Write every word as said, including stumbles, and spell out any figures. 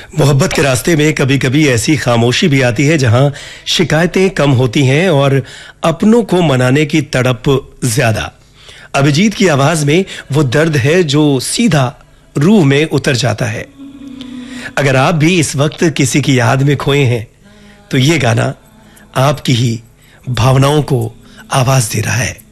मोहब्बत के रास्ते में कभी कभी ऐसी खामोशी भी आती है जहां शिकायतें कम होती हैं और अपनों को मनाने की तड़प ज्यादा। अभिजीत की आवाज में वो दर्द है जो सीधा रूह में उतर जाता है। अगर आप भी इस वक्त किसी की याद में खोए हैं तो ये गाना आपकी ही भावनाओं को आवाज दे रहा है।